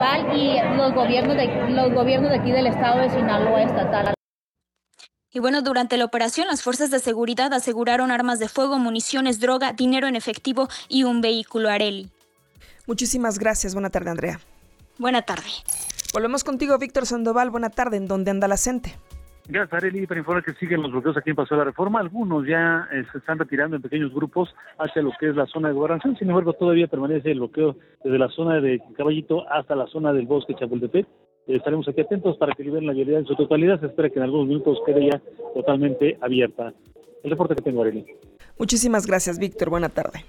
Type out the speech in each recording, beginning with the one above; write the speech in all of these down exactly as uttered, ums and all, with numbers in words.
Y los gobiernos de, los gobiernos de aquí del estado de Sinaloa estatal. Y bueno, durante la operación, las fuerzas de seguridad aseguraron armas de fuego, municiones, droga, dinero en efectivo y un vehículo. Arely. Muchísimas gracias. Buena tarde, Andrea. Buena tarde. Volvemos contigo, Víctor Sandoval. Buena tarde. ¿En dónde anda la gente? Gracias, Arely. Para informar que siguen los bloqueos aquí en Paseo de la Reforma. Algunos ya eh, se están retirando en pequeños grupos hacia lo que es la zona de gobernación. Sin embargo, todavía permanece el bloqueo desde la zona de Caballito hasta la zona del Bosque Chapultepec. Eh, estaremos aquí atentos para que liberen la vialidad en su totalidad. Se espera que en algunos minutos quede ya totalmente abierta. El reporte que tengo, Arely. Muchísimas gracias, Víctor. Buena tarde.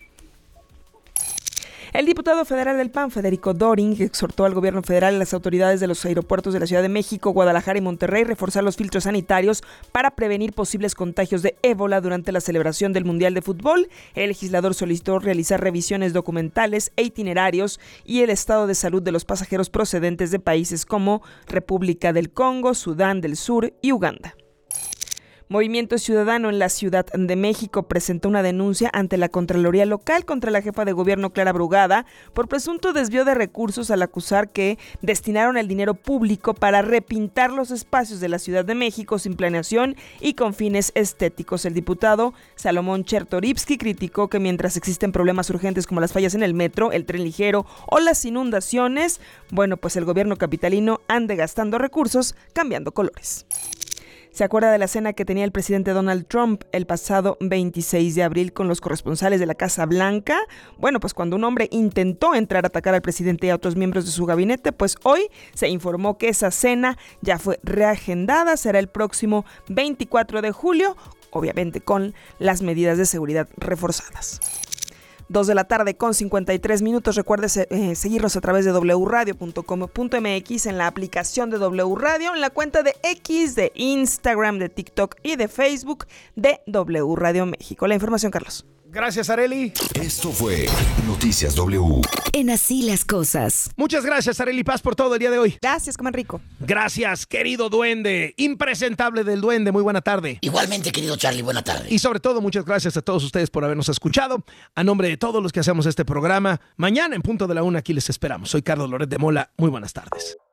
El diputado federal del P A N, Federico Doring, exhortó al gobierno federal y a las autoridades de los aeropuertos de la Ciudad de México, Guadalajara y Monterrey reforzar los filtros sanitarios para prevenir posibles contagios de ébola durante la celebración del Mundial de Fútbol. El legislador solicitó realizar revisiones documentales e itinerarios y el estado de salud de los pasajeros procedentes de países como República del Congo, Sudán del Sur y Uganda. Movimiento Ciudadano en la Ciudad de México presentó una denuncia ante la Contraloría Local contra la jefa de gobierno Clara Brugada por presunto desvío de recursos al acusar que destinaron el dinero público para repintar los espacios de la Ciudad de México sin planeación y con fines estéticos. El diputado Salomón Chertorivsky criticó que mientras existen problemas urgentes como las fallas en el metro, el tren ligero o las inundaciones, bueno, pues el gobierno capitalino ande gastando recursos cambiando colores. ¿Se acuerda de la cena que tenía el presidente Donald Trump el pasado veintiséis de abril con los corresponsales de la Casa Blanca? Bueno, pues cuando un hombre intentó entrar a atacar al presidente y a otros miembros de su gabinete, pues hoy se informó que esa cena ya fue reagendada, será el próximo veinticuatro de julio, obviamente con las medidas de seguridad reforzadas. dos de la tarde con cincuenta y tres minutos. Recuerde eh, seguirnos a través de doble u radio punto com punto m x, en la aplicación de W Radio, en la cuenta de X, de Instagram, de TikTok y de Facebook de W Radio México. La información, Carlos. Gracias, Arely. Esto fue Noticias W. En Así las Cosas. Muchas gracias, Arely Paz, por todo el día de hoy. Gracias, coman rico. Gracias, querido duende, impresentable del duende, muy buena tarde. Igualmente, querido Charlie, buena tarde. Y sobre todo, muchas gracias a todos ustedes por habernos escuchado. A nombre de todos los que hacemos este programa, mañana en punto de la una aquí les esperamos. Soy Carlos Loret de Mola, muy buenas tardes.